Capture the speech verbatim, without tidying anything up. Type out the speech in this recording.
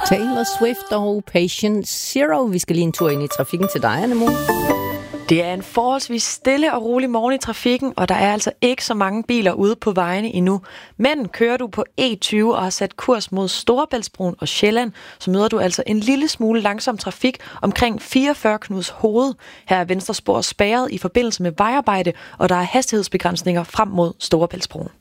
Taylor Swift og Patient Zero. Vi skal lige en tur ind i trafikken til dig, Anne Mor. Det er en forholdsvis stille og rolig morgen i trafikken, og der er altså ikke så mange biler ude på vejene endnu. Men kører du på E tyve og har sat kurs mod Storebæltsbroen og Sjælland, så møder du altså en lille smule langsom trafik omkring fireogfyrre Knuds Hoved. Her er venstre spor spærret i forbindelse med vejarbejde, og der er hastighedsbegrænsninger frem mod Storebæltsbroen.